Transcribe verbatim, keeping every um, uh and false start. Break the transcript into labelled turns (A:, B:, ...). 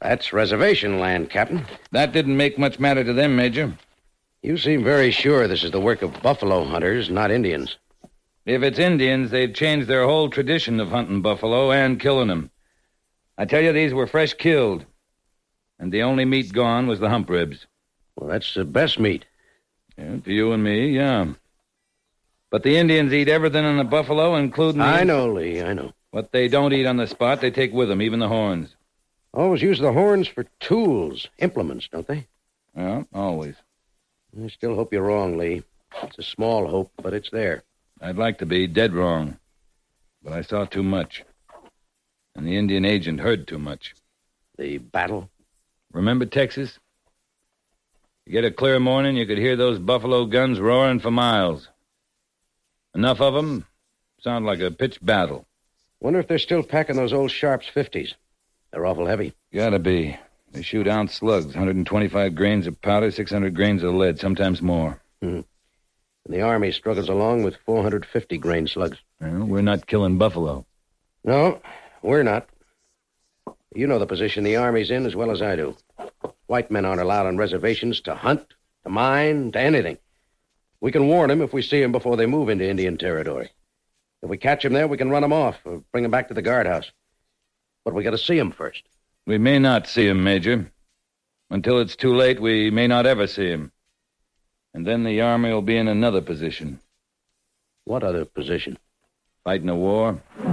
A: That's reservation land, Captain.
B: That didn't make much matter to them, Major.
A: You seem very sure this is the work of buffalo hunters, not Indians.
B: If it's Indians, they'd change their whole tradition of hunting buffalo and killing them. I tell you, these were fresh killed. And the only meat gone was the hump ribs.
A: Well, that's the best meat.
B: Yeah, to you and me, yeah. But the Indians eat everything on the buffalo, including... The...
A: I know, Lee, I know.
B: What they don't eat on the spot, they take with them, even the horns.
A: Always use the horns for tools, implements, don't they?
B: Yeah, always.
A: I still hope you're wrong, Lee. It's a small hope, but it's there.
B: I'd like to be dead wrong. But I saw too much. And the Indian agent heard too much.
A: The battle?
B: Remember Texas? You get a clear morning, you could hear those buffalo guns roaring for miles. Enough of them, sound like a pitched battle.
A: Wonder if they're still packing those old Sharps fifties. They're awful heavy.
B: Gotta be. They shoot ounce slugs, one hundred twenty-five grains of powder, six hundred grains of lead, sometimes more.
A: Hmm. And the Army struggles along with four hundred fifty grain slugs.
B: Well, we're not killing buffalo.
A: No, we're not. You know the position the Army's in as well as I do. White men aren't allowed on reservations to hunt, to mine, to anything. We can warn them if we see them before they move into Indian territory. If we catch them there, we can run them off or bring them back to the guardhouse. But we got to see them first.
B: We may not see him, Major. Until it's too late, we may not ever see him. And then the Army will be in another position.
A: What other position?
B: Fighting a war.